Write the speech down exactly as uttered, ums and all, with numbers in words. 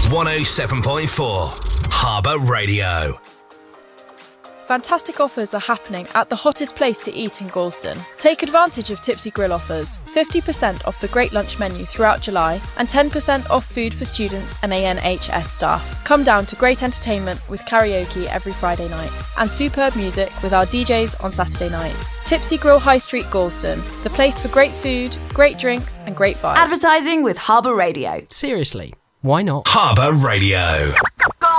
one oh seven point four Harbour Radio. Fantastic offers are happening at the hottest place to eat in Galston. Take advantage of Tipsy Grill offers. fifty percent off the great lunch menu throughout July and ten percent off food for students and A N H S staff. Come down to great entertainment with karaoke every Friday night and superb music with our D Js on Saturday night. Tipsy Grill High Street Galston, the place for great food, great drinks and great vibes. Advertising with Harbour Radio. Seriously, why not? Harbour Radio.